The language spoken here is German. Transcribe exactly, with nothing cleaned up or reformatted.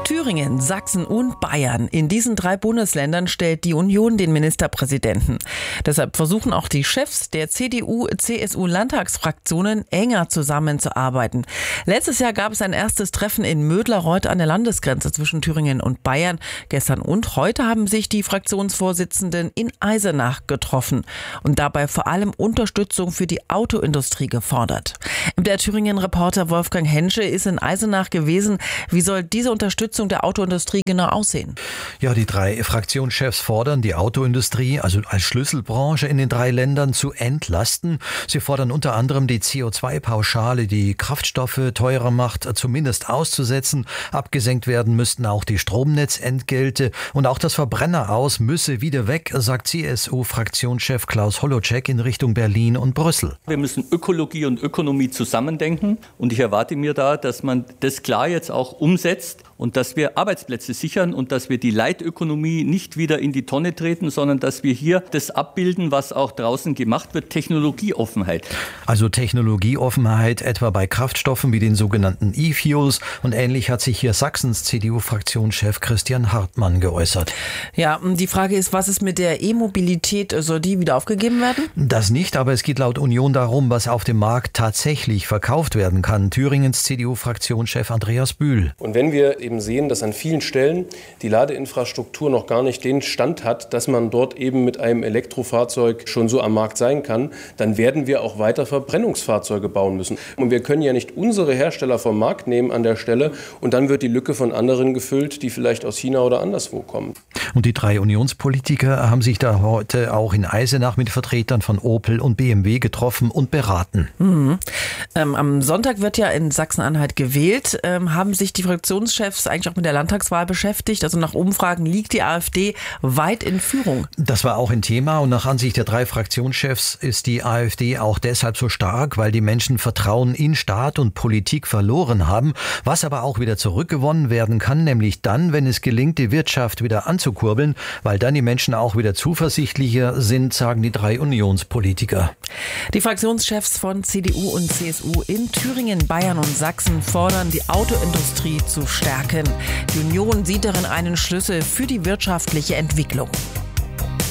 Thüringen, Sachsen und Bayern. In diesen drei Bundesländern stellt die Union den Ministerpräsidenten. Deshalb versuchen auch die Chefs der C D U C S U-Landtagsfraktionen enger zusammenzuarbeiten. Letztes Jahr gab es ein erstes Treffen in Mödlareuth an der Landesgrenze zwischen Thüringen und Bayern. Gestern und heute haben sich die Fraktionsvorsitzenden in Eisenach getroffen und dabei vor allem Unterstützung für die Autoindustrie gefordert. Der Thüringen-Reporter Wolfgang Hensche ist in Eisenach gewesen. Wie soll diese Unterstützung der Autoindustrie genau aussehen? Ja, die drei Fraktionschefs fordern, die Autoindustrie, also als Schlüsselbranche in den drei Ländern, zu entlasten. Sie fordern unter anderem die C O zwei Pauschale, die Kraftstoffe teurer macht, zumindest auszusetzen. Abgesenkt werden müssten auch die Stromnetzentgelte und auch das Verbrenneraus müsse wieder weg, sagt C S U-Fraktionschef Klaus Holleczek in Richtung Berlin und Brüssel. Wir müssen Ökologie und Ökonomie zusammendenken und ich erwarte mir da, dass man das klar jetzt auch umsetzt und dass wir Arbeitsplätze sichern und dass wir die Leitökonomie nicht wieder in die Tonne treten, sondern dass wir hier das abbilden, was auch draußen gemacht wird, Technologieoffenheit. Also Technologieoffenheit etwa bei Kraftstoffen wie den sogenannten E-Fuels und ähnlich hat sich hier Sachsens C D U-Fraktionschef Christian Hartmann geäußert. Ja, die Frage ist, was ist mit der E-Mobilität? Soll die wieder aufgegeben werden? Das nicht, aber es geht laut Union darum, was auf dem Markt tatsächlich verkauft werden kann. Thüringens C D U-Fraktionschef Andreas Bühl. Und wenn wir eben sehen, dass an vielen Stellen die Ladeinfrastruktur noch gar nicht den Stand hat, dass man dort eben mit einem Elektrofahrzeug schon so am Markt sein kann, dann werden wir auch weiter Verbrennungsfahrzeuge bauen müssen. Und wir können ja nicht unsere Hersteller vom Markt nehmen an der Stelle und dann wird die Lücke von anderen gefüllt, die vielleicht aus China oder anderswo kommen. Und die drei Unionspolitiker haben sich da heute auch in Eisenach mit Vertretern von Opel und B M W getroffen und beraten. Mhm. Ähm, am Sonntag wird ja in Sachsen-Anhalt gewählt. Ähm, haben sich die Fraktionschefs eigentlich auch mit der Landtagswahl beschäftigt? Also nach Umfragen liegt die AfD weit in Führung. Das war auch ein Thema und nach Ansicht der drei Fraktionschefs ist die AfD auch deshalb so stark, weil die Menschen Vertrauen in Staat und Politik verloren haben, was aber auch wieder zurückgewonnen werden kann, nämlich dann, wenn es gelingt, die Wirtschaft wieder anzukurbeln, weil dann die Menschen auch wieder zuversichtlicher sind, sagen die drei Unionspolitiker. Die Fraktionschefs von C D U und C S U in Thüringen, Bayern und Sachsen fordern, die Autoindustrie zu stärken. Die Union sieht darin einen Schlüssel für die wirtschaftliche Entwicklung.